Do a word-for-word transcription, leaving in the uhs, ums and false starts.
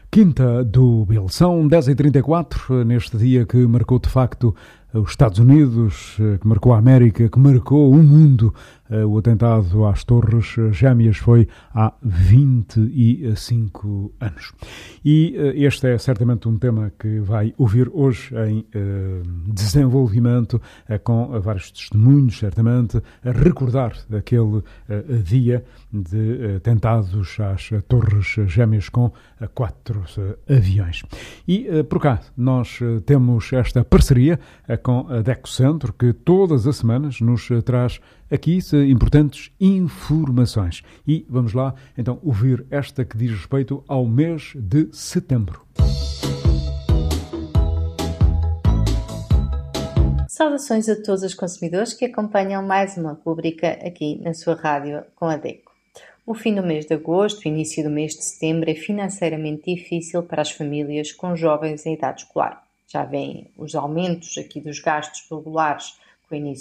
Quinta do Bill. São dez e trinta e quatro, neste dia que marcou de facto os Estados Unidos, que marcou a América, que marcou o mundo. O atentado às Torres Gêmeas foi há vinte e cinco anos. E este é certamente um tema que vai ouvir hoje em desenvolvimento, com vários testemunhos, certamente, a recordar daquele dia de atentados às Torres Gêmeas com quatro aviões. E por cá nós temos esta parceria com a DECO-Centro, que todas as semanas nos traz aqui importantes informações. E vamos lá, então, ouvir esta que diz respeito ao mês de setembro. Saudações a todos os consumidores que acompanham mais uma rubrica aqui na sua rádio com a DECO. O fim do mês de agosto, o início do mês de setembro é financeiramente difícil para as famílias com jovens em idade escolar. Já vêm os aumentos aqui dos gastos regulares com o início